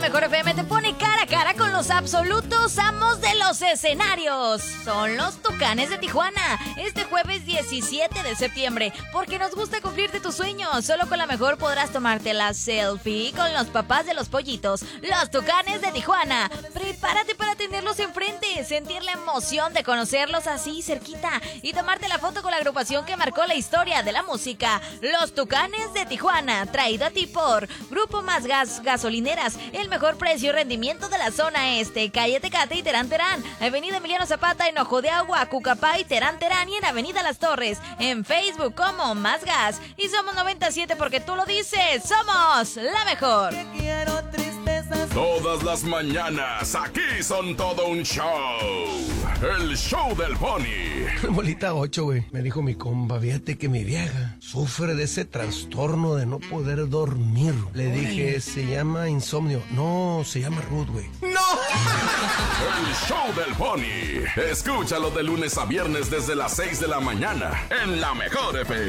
Mejor FM te pone cara a cara con los absolutos amos de los escenarios. Son los Tucanes de Tijuana. Este jueves 17 de septiembre. Porque nos gusta cumplirte tus sueños. Solo con la mejor podrás tomarte la selfie con los papás de los pollitos. Los Tucanes de Tijuana. Prepárate para tenerlos enfrente. Sentir la emoción de conocerlos así cerquita. Y tomarte la foto con la agrupación que marcó la historia de la música. Los Tucanes de Tijuana. Traído a ti por Grupo Más Gas Gasolineras. El mejor precio y rendimiento de la zona este. Calle Tecate y Terán Terán. Avenida Emiliano Zapata en Ojo de Agua, Cucapay, Terán Terán y en Avenida Las Torres. En Facebook como Más Gas. Y somos 97 porque tú lo dices. Somos la mejor. Todas las mañanas aquí son todo un show. El show del Pony. Bolita 8, güey. Me dijo mi compa, fíjate que mi vieja sufre de ese trastorno de no poder dormir. Le dije, se llama insomnio. No, se llama Ruth, güey. ¡No! El show del Pony. Escúchalo de lunes a viernes desde las 6 de la mañana en La Mejor FM.